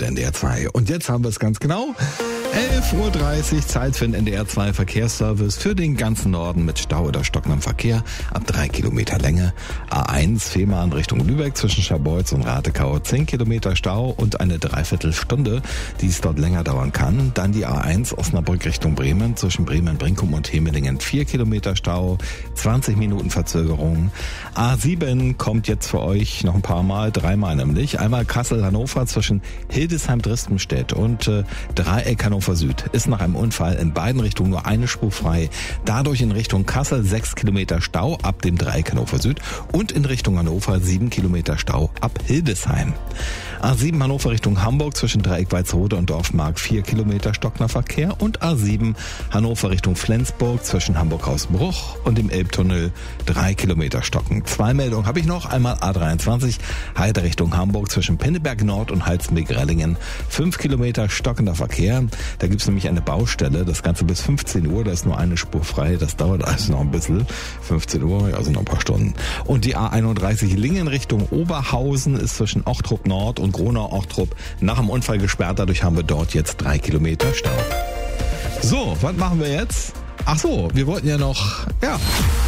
NDR 2. Und jetzt haben wir es ganz genau. 11.30 Uhr, Zeit für den NDR 2 Verkehrsservice für den ganzen Norden mit Stau oder stockendem Verkehr ab 3 Kilometer Länge. A1 Fehmarn Richtung Lübeck zwischen Scharbeutz und Ratekau 10 Kilometer Stau und eine Dreiviertelstunde, die es dort länger dauern kann. Dann die A1 Osnabrück Richtung Bremen zwischen Bremen-Brinkum und Hemelingen 4 Kilometer Stau, 20 Minuten Verzögerung. A7 kommt jetzt für euch noch ein paar Mal, dreimal nämlich. Einmal Kassel-Hannover zwischen Hildesheim-Dristenstedt und Dreieck Hannover Süd. Ist nach einem Unfall in beiden Richtungen nur eine Spur frei. Dadurch in Richtung Kassel 6 Kilometer Stau ab dem Dreieck Hannover Süd und in Richtung Hannover 7 Kilometer Stau ab Hildesheim. A7 Hannover Richtung Hamburg zwischen Dreieck Walsrode und Dorfmark 4 Kilometer stockender Verkehr und A7 Hannover Richtung Flensburg zwischen Hamburg-Hausbruch und dem Elbtunnel 3 Kilometer stocken. Zwei Meldungen habe ich noch. Einmal A23 Heide Richtung Hamburg zwischen Pinneberg Nord und Halstenbek-Rellingen 5 Kilometer stockender Verkehr. Da gibt es nämlich eine Baustelle, das Ganze bis 15 Uhr, da ist nur eine Spur frei, das dauert also noch ein bisschen. 15 Uhr, also noch ein paar Stunden. Und die A31 Lingen Richtung Oberhausen ist zwischen Ochtrup Nord und Gronau-Ochtrup nach dem Unfall gesperrt, dadurch haben wir dort jetzt 3 Kilometer Stau. So, was machen wir jetzt? Ach so, wir wollten ja noch,